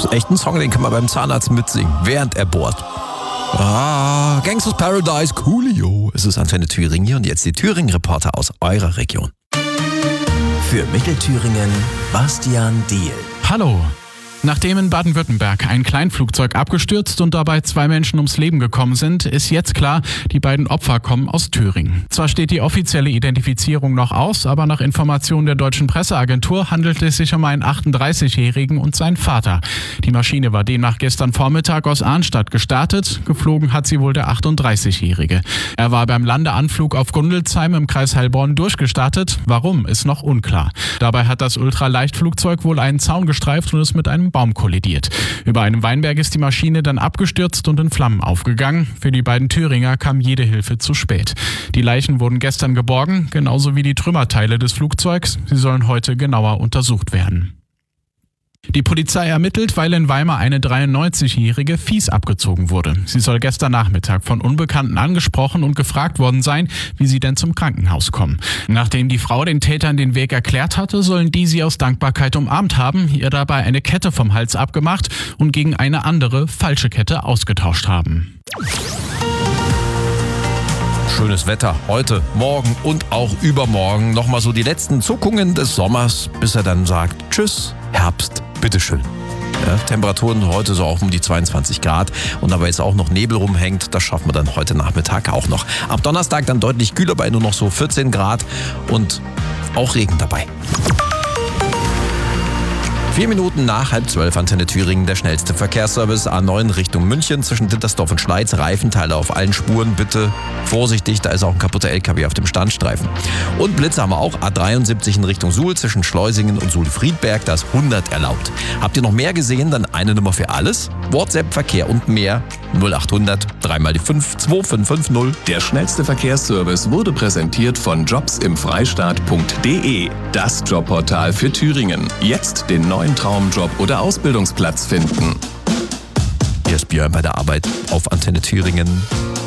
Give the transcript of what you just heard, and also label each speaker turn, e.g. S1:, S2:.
S1: echt ein Song, den kann man beim Zahnarzt mitsingen, während er bohrt. Gangsters Paradise, Coolio. Es ist Antenne Thüringen hier und jetzt die Thüringen-Reporter aus eurer Region.
S2: Für Mittelthüringen, Bastian Diehl.
S3: Hallo. Nachdem in Baden-Württemberg ein Kleinflugzeug abgestürzt und dabei 2 Menschen ums Leben gekommen sind, ist jetzt klar, die beiden Opfer kommen aus Thüringen. Zwar steht die offizielle Identifizierung noch aus, aber nach Informationen der deutschen Presseagentur handelt es sich um einen 38-Jährigen und seinen Vater. Die Maschine war demnach gestern Vormittag aus Arnstadt gestartet. Geflogen hat sie wohl der 38-Jährige. Er war beim Landeanflug auf Gundelsheim im Kreis Heilbronn durchgestartet. Warum, ist noch unklar. Dabei hat das Ultraleichtflugzeug wohl einen Zaun gestreift und ist mit einem Baum kollidiert. Über einem Weinberg ist die Maschine dann abgestürzt und in Flammen aufgegangen. Für die beiden Thüringer kam jede Hilfe zu spät. Die Leichen wurden gestern geborgen, genauso wie die Trümmerteile des Flugzeugs. Sie sollen heute genauer untersucht werden. Die Polizei ermittelt, weil in Weimar eine 93-jährige fies abgezogen wurde. Sie soll gestern Nachmittag von Unbekannten angesprochen und gefragt worden sein, wie sie denn zum Krankenhaus kommen. Nachdem die Frau den Tätern den Weg erklärt hatte, sollen die sie aus Dankbarkeit umarmt haben, ihr dabei eine Kette vom Hals abgemacht und gegen eine andere, falsche Kette ausgetauscht haben.
S1: Schönes Wetter heute, morgen und auch übermorgen. Nochmal so die letzten Zuckungen des Sommers, bis er dann sagt, tschüss, Herbst, bitteschön. Ja, Temperaturen heute so auch um die 22 Grad und dabei jetzt auch noch Nebel rumhängt, das schaffen wir dann heute Nachmittag auch noch. Ab Donnerstag dann deutlich kühler bei nur noch so 14 Grad und auch Regen dabei. 4 Minuten nach 11:30 Antenne Thüringen, der schnellste Verkehrsservice A9 Richtung München zwischen Dittersdorf und Schleiz. Reifenteile auf allen Spuren, bitte vorsichtig, da ist auch ein kaputter LKW auf dem Standstreifen. Und Blitze haben wir auch, A73 in Richtung Suhl zwischen Schleusingen und Suhl-Friedberg, da ist 100 erlaubt. Habt ihr noch mehr gesehen, dann eine Nummer für alles? WhatsApp, Verkehr und mehr 0800 3x5 2550.
S2: Der schnellste Verkehrsservice wurde präsentiert von jobsimfreistaat.de, das Jobportal für Thüringen. Jetzt den neuen Traumjob oder Ausbildungsplatz finden.
S1: Hier ist Björn bei der Arbeit auf Antenne Thüringen.